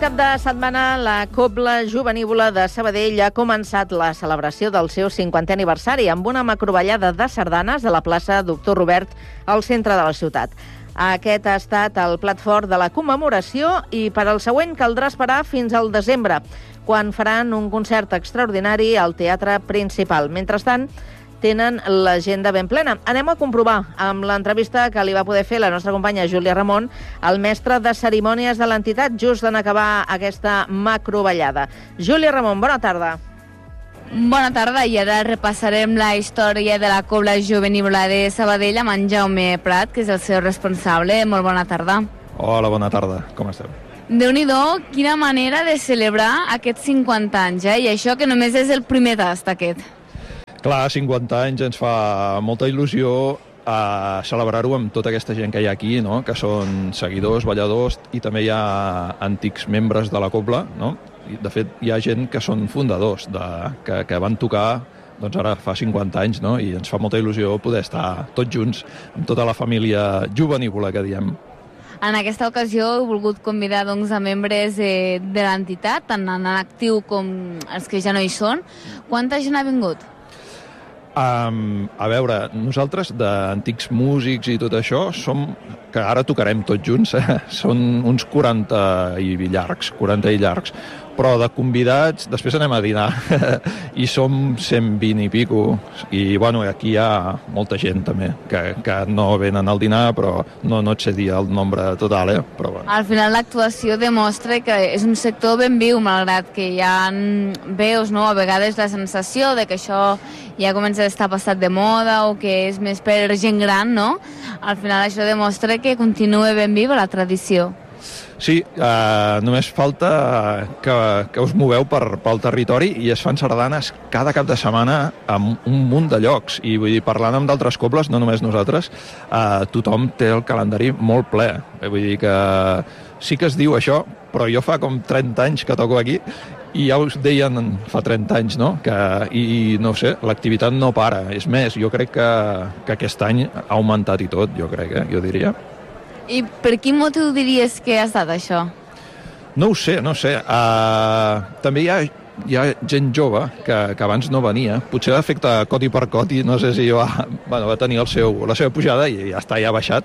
Cap de setmana, la Cobla Jovenívola de Sabadell ha començat la celebració del seu 50è aniversari amb una macrovellada de sardanes a la plaça Doctor Robert, al centre de la ciutat. Aquest ha estat el plat fort de la commemoració i per al següent caldrà esperar fins al desembre, quan faran un concert extraordinari al Teatre Principal. Mentrestant, tenen l'agenda ben plena. Anem a comprovar amb l'entrevista que li va poder fer la nostra companya Júlia Ramon, el mestre de cerimònies de l'entitat, just en acabar aquesta macrovellada. Júlia Ramon, bona tarda. Bona tarda, i ara repassarem la història de la Cobla Jovenívola de Sabadell amb en Jaume Prat, que és el seu responsable. Molt bona tarda. Hola, bona tarda. Com esteu? Déu-n'hi-do, quina manera de celebrar aquests 50 anys, I això que només és el primer tast, aquest. Clar, 50 anys ens fa molta il·lusió celebrar-ho amb tota aquesta gent que hi ha aquí, no? Que són seguidors, balladors, i també hi ha antics membres de la Cobla, no? I, de fet, hi ha gent que són fundadors, que van tocar doncs ara fa 50 anys, no? I ens fa molta il·lusió poder estar tots junts amb tota la família jovenívola que diem. En aquesta ocasió he volgut convidar doncs, a membres de l'entitat, tant en actiu com els que ja no hi són. Quanta gent ha vingut? A veure, nosaltres d'antics músics i tot això que ara tocarem tots junts, són uns 40 i llargs, però de convidats després anem a dinar i som 120 i pico, i bueno, aquí hi ha molta gent també que no venen al dinar, però no et sé dir el nombre total, però bueno. Al final l'actuació demostra que és un sector ben viu, malgrat que hi ha veus, no? A vegades la sensació de que això ja comença a estar passat de moda o que és més per gent gran, no? Al final això demostra que continua ben viva la tradició. Sí, només falta que us moveu pel territori i es fan sardanes cada cap de setmana en un munt de llocs. I vull dir, parlant amb d'altres cobles, no només nosaltres, tothom té el calendari molt ple. Vull dir que sí que es diu això, però jo fa com 30 anys que toco aquí i ja us deien fa 30 anys, no? I no sé, l'activitat no para. És més, jo crec que aquest any ha augmentat i tot, jo crec, jo diria. I per quin motiu diries que ha estat això? No ho sé. També hi ha gent jove que abans no venia. Potser l'efecte coti per coti, no sé si va tenir la seva pujada i ja ha baixat,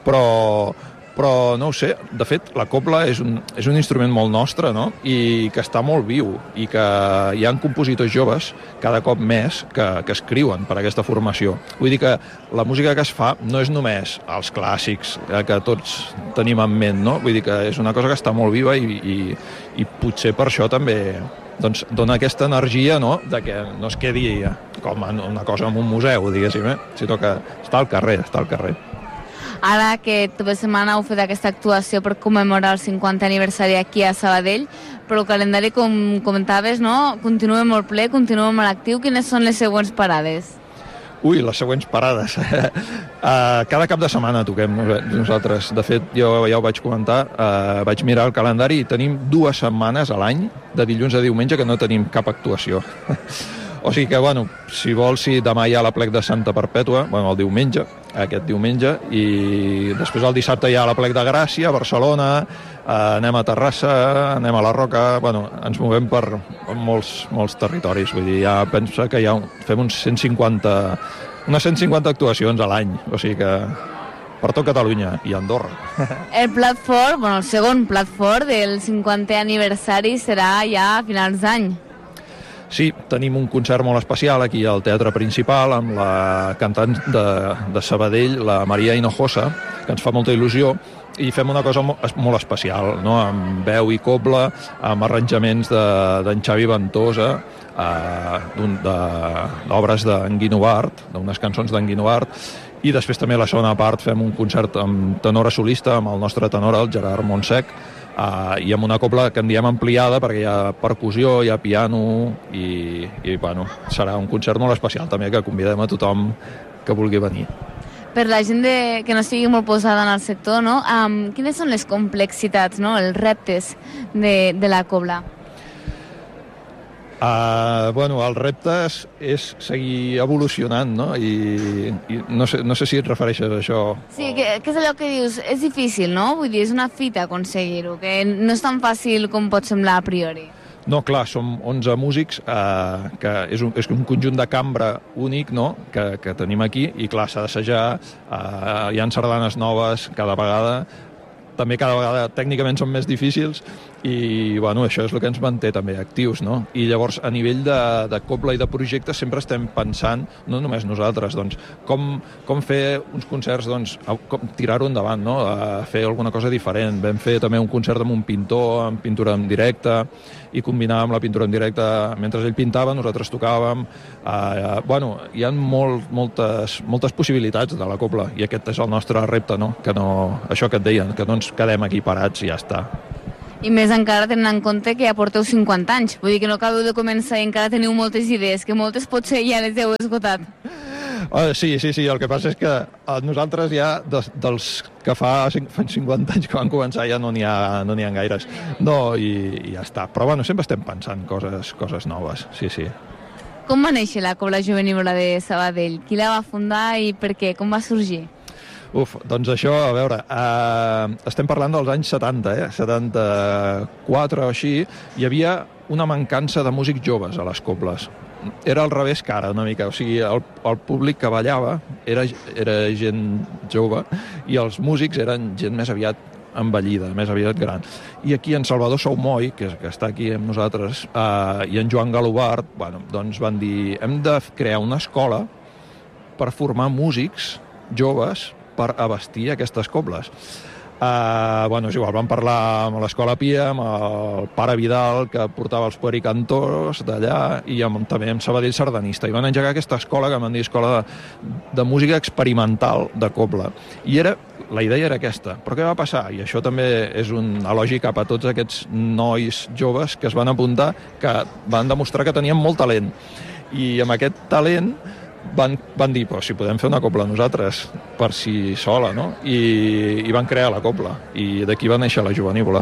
però no ho sé. De fet, la cobla és un instrument molt nostre, no? I que està molt viu i que hi ha compositors joves cada cop més que escriuen per aquesta formació. Vull dir que la música que es fa no és només els clàssics que tots tenim en ment, no? Vull dir que és una cosa que està molt viva i potser per això també doncs, dona aquesta energia, no? De que no es quedi com una cosa en un museu, diguéssim, sinó que està al carrer. Ara que tota setmana heu fet aquesta actuació per commemorar el 50è aniversari aquí a Sabadell, però el calendari, com comentaves, no? Continua molt ple, continua molt actiu. Quines són les següents parades? Ui, les següents parades. Cada cap de setmana toquem nosaltres. De fet, jo ja ho vaig comentar, vaig mirar el calendari i tenim 2 setmanes a l'any, de dilluns a diumenge, que no tenim cap actuació. O sigui que, bueno, si vols, demà hi ha l'Aplec de Santa Perpètua, el diumenge, aquest diumenge, i després el dissabte hi ha l'Aplec de Gràcia, a Barcelona, anem a Terrassa, anem a la Roca, ens movem per molts territoris, vull dir, ja pensa que fem unes 150 actuacions a l'any, o sigui que per tot Catalunya i Andorra. El plat fort, el segon plat fort del 50è aniversari serà ja a finals d'any. Sí, tenim un concert molt especial aquí al Teatre Principal amb la cantant de Sabadell, la Maria Hinojosa, que ens fa molta il·lusió, i fem una cosa molt especial, no? Amb veu i cobla, amb arranjaments d'en Xavi Ventosa, d'obres d'en Guinovart, d'unes cançons d'en Guinovart, i després també a la segona part fem un concert amb tenora solista, amb el nostre tenor, el Gerard Montsec, i amb una cobla que en diem ampliada perquè hi ha percussió, hi ha piano i serà un concert molt especial també, que convidem a tothom que vulgui venir. Per la gent que no estigui molt posada en el sector, no? Quines són les complexitats, no? Els reptes de la cobla? Bueno, el repte és seguir evolucionant, no? I no sé si et refereixes a això. Sí, que és allò que dius, és difícil, no? Vull dir, és una fita aconseguir-ho, que no és tan fàcil com pot semblar a priori. No, clar, som 11 músics, que és un conjunt de cambra únic, no?, que tenim aquí, i clar, s'ha d'assajar, hi ha sardanes noves cada vegada, també cada vegada tècnicament són més difícils i bueno, això és el que ens manté també actius, no? I llavors a nivell de cobla i de projectes sempre estem pensant, no només nosaltres, doncs, com fer uns concerts, doncs, com tirar-ho endavant, no? Fer alguna cosa diferent. Vam fer també un concert amb un pintor, amb pintura en directe, i combinàvem la pintura en directe mentre ell pintava, nosaltres tocàvem. Bueno, hi ha moltes possibilitats de la cobla i aquest és el nostre repte, no? Això que et deien, que no ens quedem aquí parats i ja està. I més encara tenint en compte que ja porteu 50 anys. Vull dir que no acabeu de començar i encara teniu moltes idees, que moltes potser ja les heu esgotat. Sí, el que passa és que nosaltres ja, dels que fa 50 anys que van començar, ja no n'hi ha gaires. No, i ja està. Però bueno, sempre estem pensant coses noves, sí. Com va néixer la Cobla Juvenívola de Sabadell? Qui la va fundar i per què? Com va sorgir? Doncs això, a veure, estem parlant dels anys 70, 74 o així, hi havia una mancança de músics joves a les cobles. Era al revés que ara, una mica, o sigui, el públic que ballava era gent jove i els músics eren gent més aviat envellida, més aviat gran. I aquí en Salvador Soumoy, que està aquí amb nosaltres, i en Joan Galobart, bueno, doncs van dir, hem de crear una escola per formar músics joves per abastir aquestes cobles. Bueno, és igual, vam parlar amb l'Escola Pia, amb el pare Vidal, que portava els puericantors d'allà, i també amb Sabadell Sardanista. I van engegar aquesta escola, que van dir escola de música experimental de cobla. I la idea era aquesta. Però què va passar? I això també és un elogi cap a tots aquests nois joves que es van apuntar, que van demostrar que tenien molt talent. I amb aquest talent van dir, si podem fer una cobla nosaltres per si sola, no? I van crear la cobla, i d'aquí va néixer la Juvenívola.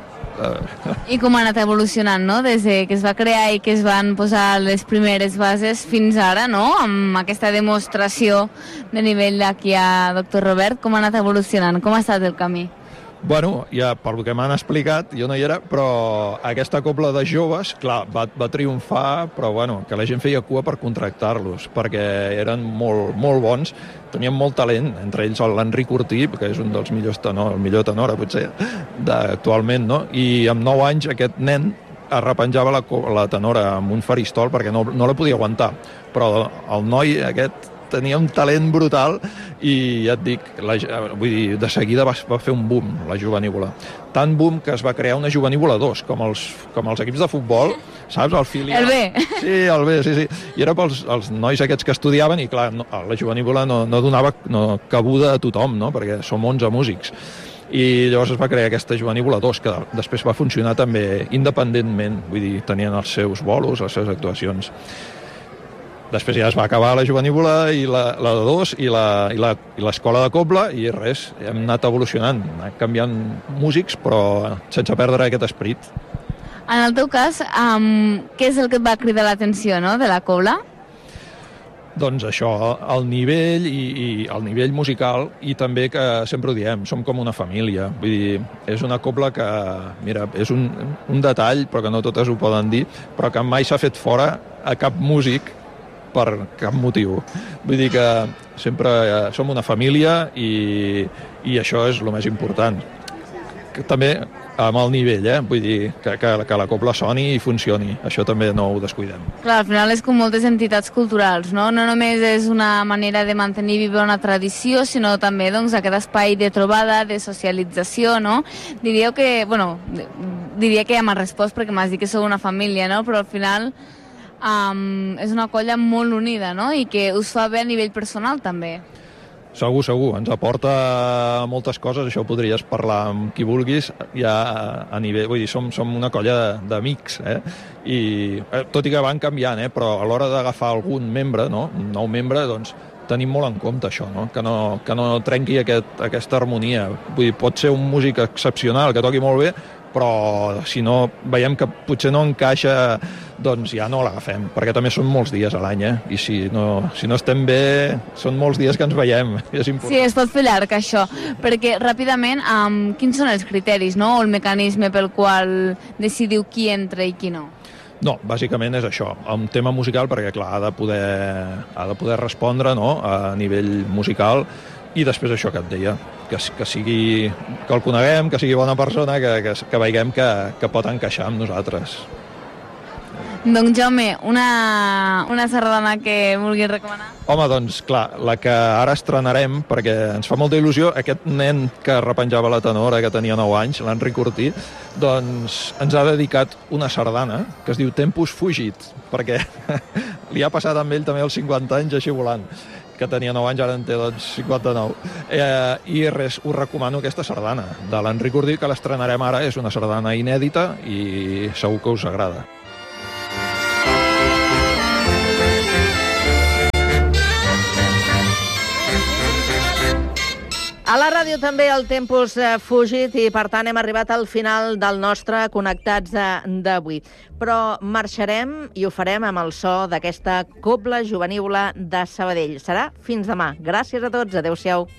I com ha anat evolucionant, no? Des que es va crear i que es van posar les primeres bases fins ara, no? Amb aquesta demostració de nivell d'aquí a Dr. Robert, com ha anat evolucionant? Com ha estat el camí? Bueno, ja pel que m'han explicat, jo no hi era, però aquesta cobla de joves, clar, va triomfar, però bueno, que la gent feia cua per contractar-los, perquè eren molt bons, tenien molt talent, entre ells l'Enric Ortí, que és un dels millors tenors, el millor tenor, potser, actualment, no? I amb 9 anys aquest nen arrepenjava la tenora amb un faristol perquè no la podia aguantar, però el noi aquest tenia un talent brutal i ja et dic, vull dir, de seguida va fer un boom, la Juvenívola. Tant boom que es va crear una Juvenívola 2, com els equips de futbol, saps? El filial. El B. Sí, el B, sí. I era pels nois aquests que estudiaven i, clar, la Juvenívola no donava cabuda a tothom, no? Perquè som 11 músics. I llavors es va crear aquesta Juvenívola 2, que després va funcionar també independentment, vull dir, tenien els seus bolos, les seves actuacions. Després ja es va acabar la Juvenívola i la de 2 i l'escola de cobla i res, hem anat evolucionant, canviant músics però sense perdre aquest esperit. En el teu cas, què és el que et va cridar l'atenció, no?, de la cobla? Doncs això, el nivell musical i també que sempre ho diem, som com una família. Vull dir, és una cobla que, mira, és un detall, però que no totes ho poden dir, però que mai s'ha fet fora a cap músic per cap motiu. Vull dir que sempre som una família i això és el més important. També amb el nivell, vull dir que la cobla soni i funcioni. Això també no ho descuidem. Clar, al final és com moltes entitats culturals, no? No només és una manera de mantenir viva una tradició, sinó també doncs, aquest espai de trobada, de socialització, no? Diria que ja m'has respost perquè m'has dit que sou una família, no? Però al final és una colla molt unida, no? I que us fa bé a nivell personal també. Segur, ens aporta moltes coses, això ho podries parlar amb qui vulguis, ja a nivell, vull dir, som una colla d'amics, i tot i que van canviant, però a l'hora d'agafar algun membre, no? Un nou membre, doncs tenim molt en compte això, no? Que no trenqui aquesta harmonia. Vull dir, pot ser un músic excepcional, que toqui molt bé, però si no veiem que potser no encaixa, doncs ja no l'agafem, perquè també són molts dies a l'any, i si no estem bé, són molts dies que ens veiem, és important. Sí, es pot fer llarg, això, perquè ràpidament, quins són els criteris, no?, o el mecanisme pel qual decidiu qui entra i qui no? No, bàsicament és això, un tema musical, perquè clar, ha de poder respondre, no?, a nivell musical, i després això que et deia, que el coneguem, que sigui bona persona, que veiem que pot encaixar amb nosaltres. Doncs Jaume, una sardana que vulguis recomanar? Home, doncs clar, la que ara estrenarem, perquè ens fa molta il·lusió, aquest nen que repenjava la tenora, que tenia 9 anys, l'Enric Cortí, doncs ens ha dedicat una sardana que es diu Tempus Fugit, perquè li ha passat amb ell també els 50 anys així volant, que tenia 9 anys, ara en té 59. I res, us recomano aquesta sardana de l'Enric Cortí, que l'estrenarem ara, és una sardana inèdita i segur que us agrada. A la ràdio també el Tempus Fugit i, per tant, hem arribat al final del nostre Connectats d'avui. Però marxarem i ho farem amb el so d'aquesta Cobla Jovenívola de Sabadell. Serà fins demà. Gràcies a tots. Adéu-siau.